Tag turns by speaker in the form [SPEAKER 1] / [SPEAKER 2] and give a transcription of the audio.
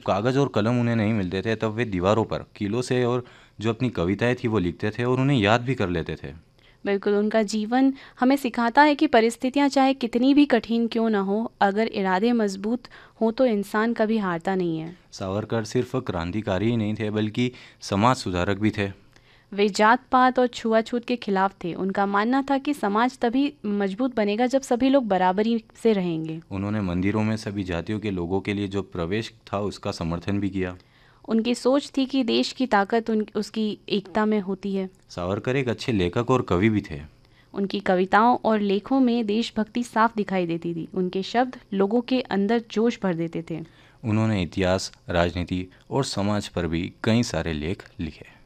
[SPEAKER 1] कागज़ और कलम उन्हें नहीं मिलते थे तब वे दीवारों पर कीलों से और जो अपनी कविताएं थी वो लिखते थे और उन्हें याद भी कर लेते थे।
[SPEAKER 2] बिल्कुल, उनका जीवन हमें सिखाता है कि परिस्थितियाँ चाहे कितनी भी कठिन क्यों ना हो, अगर इरादे मजबूत हों तो इंसान कभी हारता नहीं है।
[SPEAKER 1] सावरकर सिर्फ क्रांतिकारी ही नहीं थे बल्कि समाज सुधारक भी थे।
[SPEAKER 2] वे जात पात और छुआछूत के खिलाफ थे। उनका मानना था कि समाज तभी मजबूत बनेगा जब सभी लोग बराबरी से रहेंगे।
[SPEAKER 1] उन्होंने मंदिरों में सभी जातियों के लोगों के लिए जो प्रवेश था उसका समर्थन भी किया।
[SPEAKER 2] उनकी सोच थी कि देश की ताकत उसकी एकता में होती है।
[SPEAKER 1] सावरकर एक अच्छे लेखक और कवि भी थे।
[SPEAKER 2] उनकी कविताओं और लेखों में देशभक्ति साफ दिखाई देती थी। उनके शब्द लोगों के अंदर जोश भर देते थे।
[SPEAKER 1] उन्होंने इतिहास, राजनीति और समाज पर भी कई सारे लेख लिखे।